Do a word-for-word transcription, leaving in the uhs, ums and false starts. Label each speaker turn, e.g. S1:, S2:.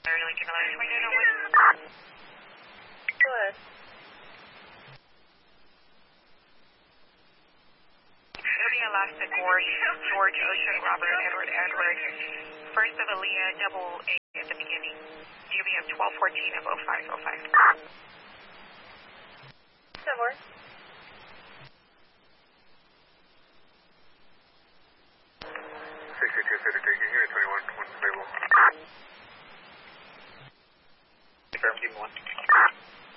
S1: Lincoln eleven twenty-nine oh one.
S2: Go ahead.
S1: It'll be Alaska Gorge, George, Ocean, Robert, Edward, Edward. First of Aaliyah, double A at the beginning. D B M twelve fourteen of oh five oh five.
S2: Somewhere.
S3: sixty-two fifty-three, unit twenty-one, one stable.
S1: Confirm, Team one.